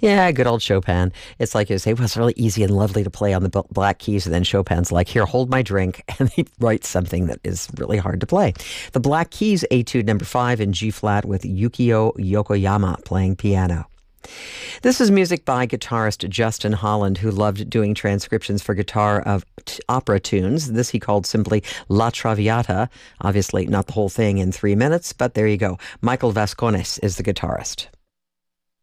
Yeah, good old Chopin. It's like you say, well, it's really easy and lovely to play on the black keys. And then Chopin's like, here, hold my drink. And he writes something that is really hard to play. The Black Keys, Etude number 5 in G flat with Yukio Yokoyama playing piano. This is music by guitarist Justin Holland, who loved doing transcriptions for guitar of opera tunes. This he called simply La Traviata. Obviously, not the whole thing in 3 minutes, but there you go. Michael Vascones is the guitarist.